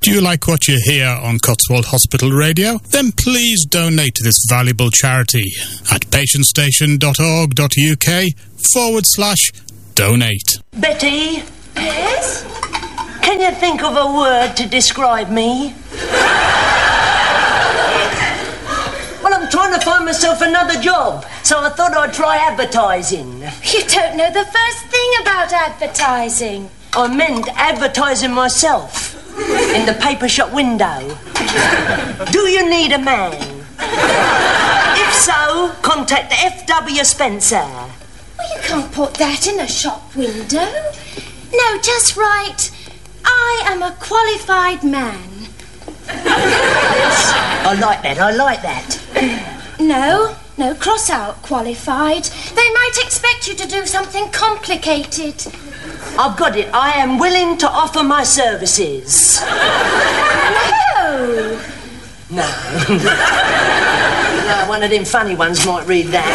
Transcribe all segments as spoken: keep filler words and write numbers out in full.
Do you like what you hear on Cotswold Hospital Radio? Then please donate to this valuable charity at patientstation.org.uk forward slash donate. Betty? Yes? Can you think of a word to describe me? Well, I'm trying to find myself another job, so I thought I'd try advertising. You don't know the first thing about advertising. I meant advertising myself in the paper shop window. Do you need a man? If so, contact F W Spencer. Well, you can't put that in a shop window. No, just write, I am a qualified man. I like that, I like that. No, no, cross out qualified. They might expect you to do something complicated. I've got it. I am willing to offer my services. No. No. No, one of them funny ones might read that.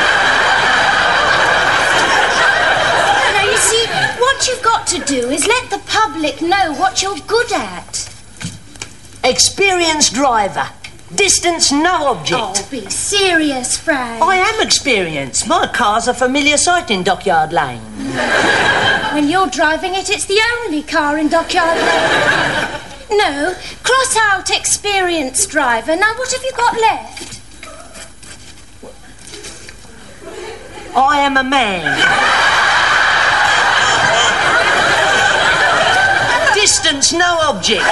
No, you see, what you've got to do is let the public know what you're good at. Experienced driver. Distance no object. Oh, be serious, Frank. I am experienced. My car's a familiar sight in Dockyard Lane. When you're driving it, it's the only car in Dockyard Lane. No, cross out experienced driver. Now, what have you got left? I am a man. Distance no object.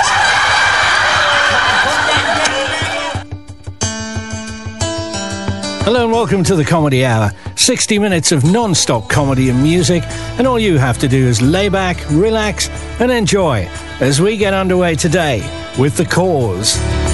Hello and welcome to the Comedy Hour. sixty minutes of non-stop comedy and music, and all you have to do is lay back, relax and enjoy as we get underway today with The Cause.